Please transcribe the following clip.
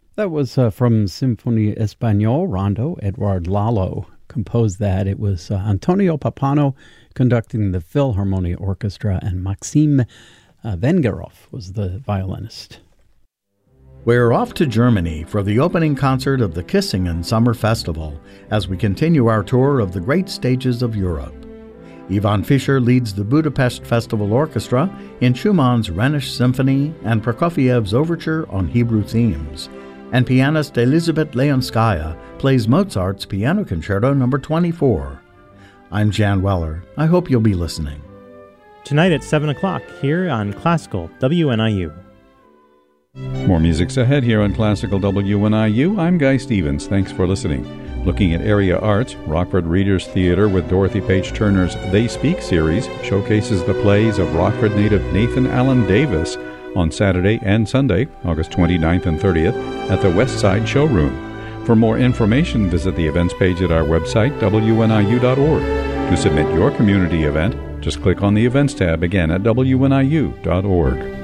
That was from Sinfonia Español, Rondo. Edward Lalo composed that. It was Antonio Papano conducting the Philharmonia Orchestra, and Maxim Vengerov was the violinist. We're off to Germany for the opening concert of the Kissingen Summer Festival as we continue our tour of the great stages of Europe. Ivan Fischer leads the Budapest Festival Orchestra in Schumann's Rhenish Symphony and Prokofiev's Overture on Hebrew themes, and pianist Elizabeth Leonskaya plays Mozart's Piano Concerto No. 24. I'm Jan Weller. I hope you'll be listening. Tonight at 7 o'clock here on Classical WNIU. More music's ahead here on Classical WNIU. I'm Guy Stevens. Thanks for listening. Looking at area arts, Rockford Readers Theatre with Dorothy Page Turner's They Speak series showcases the plays of Rockford native Nathan Allen Davis on Saturday and Sunday, August 29th and 30th, at the West Side Showroom. For more information, visit the events page at our website, wniu.org. To submit your community event, just click on the Events tab again at wniu.org.